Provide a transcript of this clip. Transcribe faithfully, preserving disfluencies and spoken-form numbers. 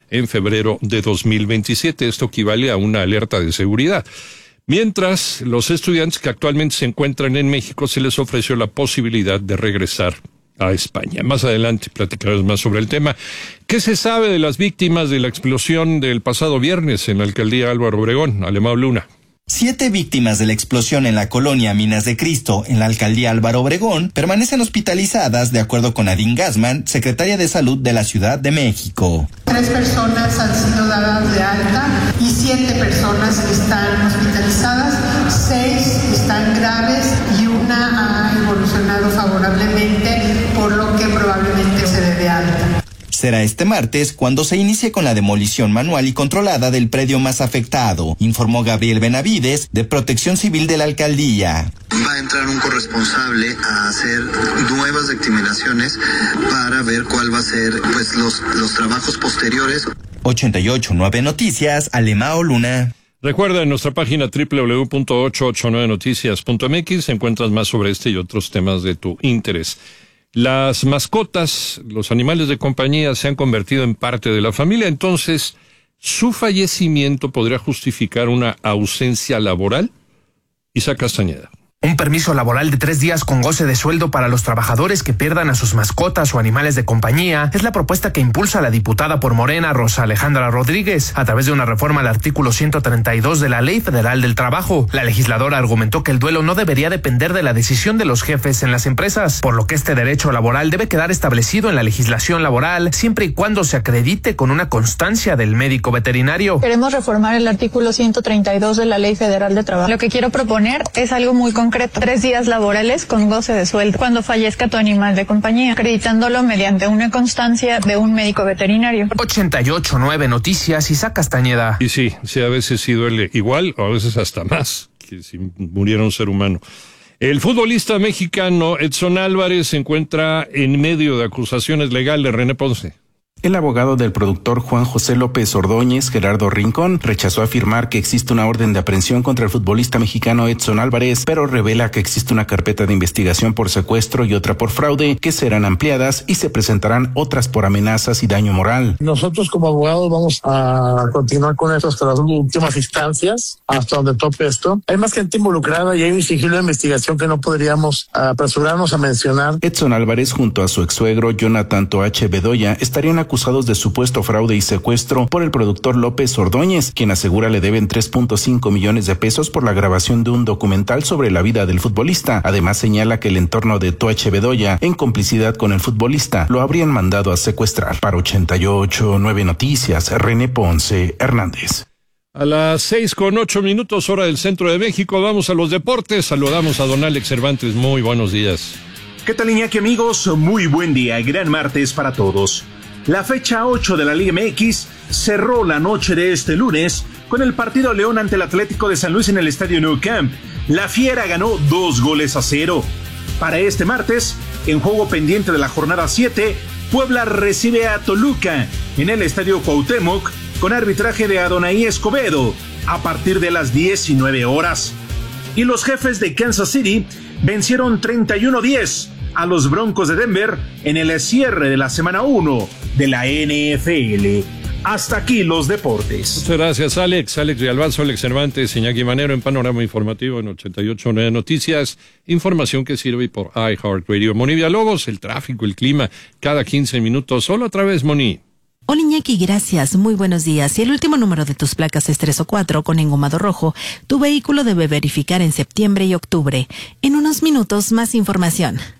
en febrero de dos mil veintisiete. Esto equivale a una alerta de seguridad. Mientras, los estudiantes que actualmente se encuentran en México se les ofreció la posibilidad de regresar a España. Más adelante platicaremos más sobre el tema. ¿Qué se sabe de las víctimas de la explosión del pasado viernes en la alcaldía Álvaro Obregón? Alemão Luna. Siete víctimas de la explosión en la colonia Minas de Cristo, en la alcaldía Álvaro Obregón, permanecen hospitalizadas, de acuerdo con Nadine Gassman, secretaria de Salud de la Ciudad de México. Tres personas han sido dadas de alta y siete personas están hospitalizadas, seis están graves y una ha evolucionado favorablemente, por lo que probablemente se dé de alta. Será este martes cuando se inicie con la demolición manual y controlada del predio más afectado, informó Gabriel Benavides, de Protección Civil de la alcaldía. Va a entrar un corresponsable a hacer nuevas rectificaciones para ver cuál va a ser pues los, los trabajos posteriores. ochenta y ocho nueve Noticias, Alemão Luna. Recuerda, en nuestra página doble u doble u doble u punto ochocientos ochenta y nueve noticias punto m x encuentras más sobre este y otros temas de tu interés. Las mascotas, los animales de compañía se han convertido en parte de la familia, entonces, ¿su fallecimiento podría justificar una ausencia laboral? Isaac Castañeda. Un permiso laboral de tres días con goce de sueldo para los trabajadores que pierdan a sus mascotas o animales de compañía es la propuesta que impulsa la diputada por Morena, Rosa Alejandra Rodríguez, a través de una reforma al artículo ciento treinta y dos de la Ley Federal del Trabajo. La legisladora argumentó que el duelo no debería depender de la decisión de los jefes en las empresas, por lo que este derecho laboral debe quedar establecido en la legislación laboral, siempre y cuando se acredite con una constancia del médico veterinario. Queremos reformar el artículo ciento treinta y dos de la Ley Federal del Trabajo. Lo que quiero proponer es algo muy concreto. Concreto, tres días laborales con goce de sueldo cuando fallezca tu animal de compañía, acreditándolo mediante una constancia de un médico veterinario. ochenta y ocho nueve Noticias, Isaac Castañeda. Y sí, sí, a veces sí duele igual o a veces hasta más que si muriera un ser humano. El futbolista mexicano Edson Álvarez se encuentra en medio de acusaciones legales. René Ponce. El abogado del productor Juan José López Ordóñez, Gerardo Rincón, rechazó afirmar que existe una orden de aprehensión contra el futbolista mexicano Edson Álvarez, pero revela que existe una carpeta de investigación por secuestro y otra por fraude, que serán ampliadas y se presentarán otras por amenazas y daño moral. Nosotros como abogados vamos a continuar con esto hasta las últimas instancias, hasta donde tope esto. Hay más gente involucrada y hay un sigilo de investigación que no podríamos apresurarnos a mencionar. Edson Álvarez junto a su exsuegro Jonathan Toache Bedoya estarían acusados de supuesto fraude y secuestro por el productor López Ordóñez, quien asegura le deben tres punto cinco millones de pesos por la grabación de un documental sobre la vida del futbolista. Además señala que el entorno de Toache Bedoya, en complicidad con el futbolista, lo habrían mandado a secuestrar. Para ochenta y ocho nueve Noticias, René Ponce Hernández. A las seis con ocho minutos, hora del centro de México, vamos a los deportes. Saludamos a don Alex Cervantes. Muy buenos días. ¿Qué tal, Iñaki, amigos? Muy buen día. Gran martes para todos. La fecha ocho de la Liga M X cerró la noche de este lunes con el partido León ante el Atlético de San Luis en el Estadio Nou Camp. La Fiera ganó dos goles a cero. Para este martes, en juego pendiente de la jornada siete, Puebla recibe a Toluca en el Estadio Cuauhtémoc con arbitraje de Adonai Escobedo a partir de las diecinueve horas. Y los Jefes de Kansas City vencieron treinta y uno a diez a los Broncos de Denver en el cierre de la semana uno de la N F L. Hasta aquí los deportes. Muchas gracias, Alex. Alex Villalbazo, Alex Cervantes, Iñaki Manero en Panorama Informativo en ochenta y ocho nueve Noticias. Información que sirve por iHeartRadio. Moni Villalobos, el tráfico, el clima, cada quince minutos. Solo otra vez, Moni. Hola, Iñaki, gracias. Muy buenos días. Si el último número de tus placas es tres o cuatro con engomado rojo, tu vehículo debe verificar en septiembre y octubre. En unos minutos, más información.